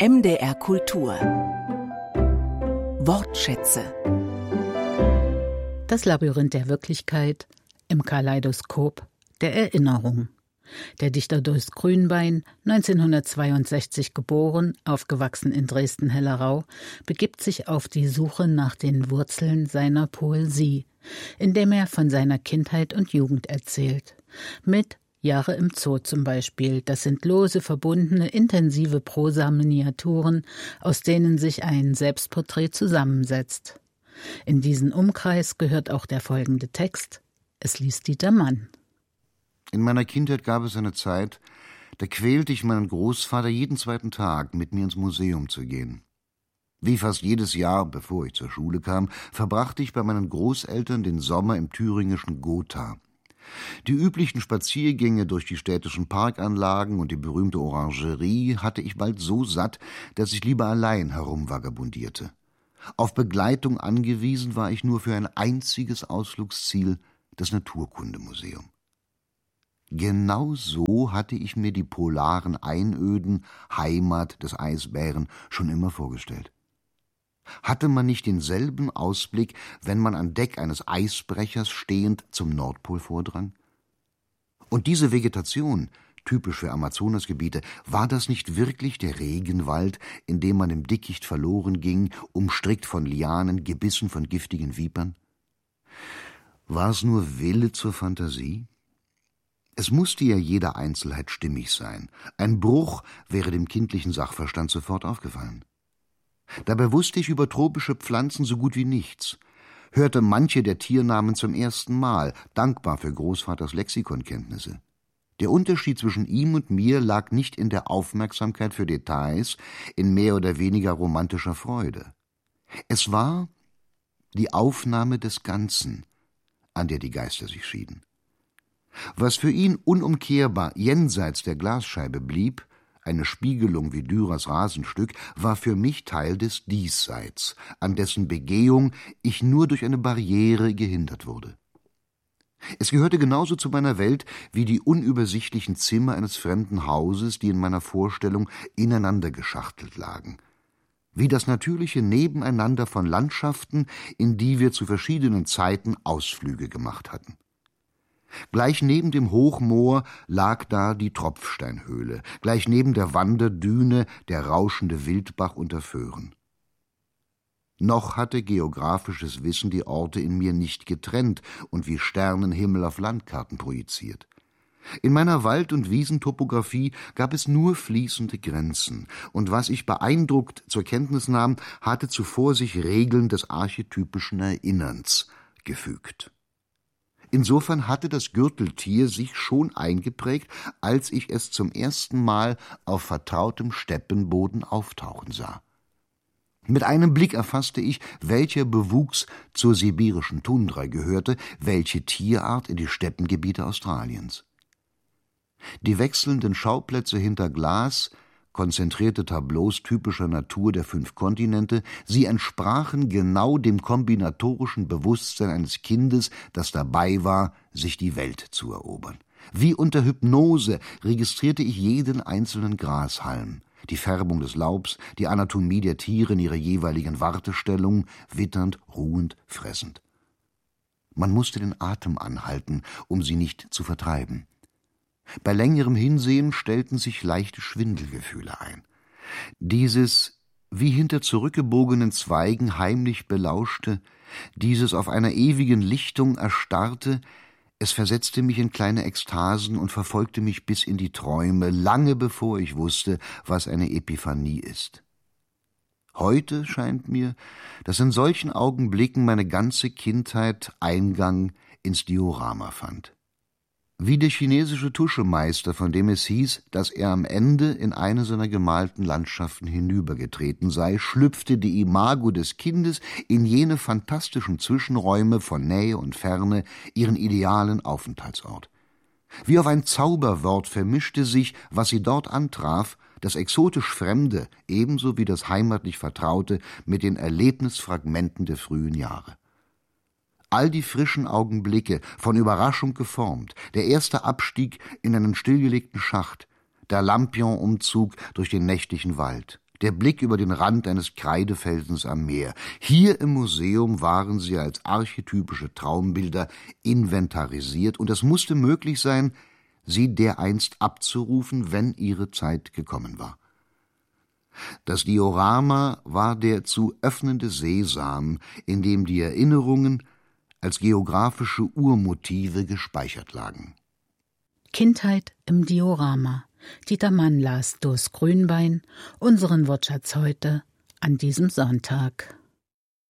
MDR Kultur Wortschätze. Das Labyrinth der Wirklichkeit im Kaleidoskop der Erinnerung. Der Dichter Durst Grünbein, 1962 geboren, aufgewachsen in Dresden-Hellerau, begibt sich auf die Suche nach den Wurzeln seiner Poesie, indem er von seiner Kindheit und Jugend erzählt. Mit Jahre im Zoo zum Beispiel, das sind lose, verbundene, intensive Prosa-Miniaturen, aus denen sich ein Selbstporträt zusammensetzt. In diesen Umkreis gehört auch der folgende Text. Es liest Dieter Mann. In meiner Kindheit gab es eine Zeit, da quälte ich meinen Großvater jeden zweiten Tag, mit mir ins Museum zu gehen. Wie fast jedes Jahr, bevor ich zur Schule kam, verbrachte ich bei meinen Großeltern den Sommer im thüringischen Gotha. Die üblichen Spaziergänge durch die städtischen Parkanlagen und die berühmte Orangerie hatte ich bald so satt, dass ich lieber allein herumvagabundierte. Auf Begleitung angewiesen war ich nur für ein einziges Ausflugsziel, das Naturkundemuseum. Genau so hatte ich mir die polaren Einöden, Heimat des Eisbären, schon immer vorgestellt. Hatte man nicht denselben Ausblick, wenn man an Deck eines Eisbrechers stehend zum Nordpol vordrang? Und diese Vegetation, typisch für Amazonasgebiete, war das nicht wirklich der Regenwald, in dem man im Dickicht verloren ging, umstrickt von Lianen, gebissen von giftigen Vipern? War es nur Wille zur Fantasie? Es musste ja jede Einzelheit stimmig sein. Ein Bruch wäre dem kindlichen Sachverstand sofort aufgefallen. Dabei wusste ich über tropische Pflanzen so gut wie nichts, hörte manche der Tiernamen zum ersten Mal, dankbar für Großvaters Lexikonkenntnisse. Der Unterschied zwischen ihm und mir lag nicht in der Aufmerksamkeit für Details, in mehr oder weniger romantischer Freude. Es war die Aufnahme des Ganzen, an der die Geister sich schieden. Was für ihn unumkehrbar jenseits der Glasscheibe blieb, eine Spiegelung wie Dürers Rasenstück, war für mich Teil des Diesseits, an dessen Begehung ich nur durch eine Barriere gehindert wurde. Es gehörte genauso zu meiner Welt wie die unübersichtlichen Zimmer eines fremden Hauses, die in meiner Vorstellung ineinander geschachtelt lagen. Wie das natürliche Nebeneinander von Landschaften, in die wir zu verschiedenen Zeiten Ausflüge gemacht hatten. Gleich neben dem Hochmoor lag da die Tropfsteinhöhle, gleich neben der Wanderdüne der rauschende Wildbach unter Föhren. Noch hatte geografisches Wissen die Orte in mir nicht getrennt und wie Sternenhimmel auf Landkarten projiziert. In meiner Wald- und Wiesentopographie gab es nur fließende Grenzen, und was ich beeindruckt zur Kenntnis nahm, hatte zuvor sich Regeln des archetypischen Erinnerns gefügt. Insofern hatte das Gürteltier sich schon eingeprägt, als ich es zum ersten Mal auf vertrautem Steppenboden auftauchen sah. Mit einem Blick erfasste ich, welcher Bewuchs zur sibirischen Tundra gehörte, welche Tierart in die Steppengebiete Australiens. Die wechselnden Schauplätze hinter Glas, konzentrierte Tableaus typischer Natur der 5 Kontinente, sie entsprachen genau dem kombinatorischen Bewusstsein eines Kindes, das dabei war, sich die Welt zu erobern. Wie unter Hypnose registrierte ich jeden einzelnen Grashalm, die Färbung des Laubs, die Anatomie der Tiere in ihrer jeweiligen Wartestellung, witternd, ruhend, fressend. Man musste den Atem anhalten, um sie nicht zu vertreiben. Bei längerem Hinsehen stellten sich leichte Schwindelgefühle ein. Dieses wie hinter zurückgebogenen Zweigen heimlich belauschte, dieses auf einer ewigen Lichtung erstarrte, es versetzte mich in kleine Ekstasen und verfolgte mich bis in die Träume, lange bevor ich wusste, was eine Epiphanie ist. Heute scheint mir, dass in solchen Augenblicken meine ganze Kindheit Eingang ins Diorama fand. Wie der chinesische Tuschemeister, von dem es hieß, dass er am Ende in eine seiner gemalten Landschaften hinübergetreten sei, schlüpfte die Imago des Kindes in jene fantastischen Zwischenräume von Nähe und Ferne, ihren idealen Aufenthaltsort. Wie auf ein Zauberwort vermischte sich, was sie dort antraf, das exotisch Fremde ebenso wie das heimatlich Vertraute mit den Erlebnisfragmenten der frühen Jahre. All die frischen Augenblicke, von Überraschung geformt, der erste Abstieg in einen stillgelegten Schacht, der Lampion-Umzug durch den nächtlichen Wald, der Blick über den Rand eines Kreidefelsens am Meer. Hier im Museum waren sie als archetypische Traumbilder inventarisiert, und es musste möglich sein, sie dereinst abzurufen, wenn ihre Zeit gekommen war. Das Diorama war der zu öffnende Sesam, in dem die Erinnerungen als geografische Urmotive gespeichert lagen. Kindheit im Diorama. Dieter Mann las Durst Grünbein, unseren Wortschatz heute, an diesem Sonntag.